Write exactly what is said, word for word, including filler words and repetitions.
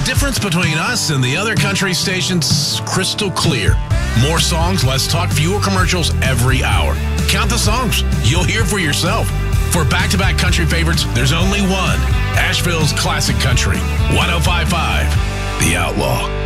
difference between us and the other country stations, crystal clear. More songs, less talk, fewer commercials every hour. Count the songs. You'll hear for yourself. For back-to-back country favorites, there's only one. Asheville's Classic Country, one oh five point five, The Outlaw.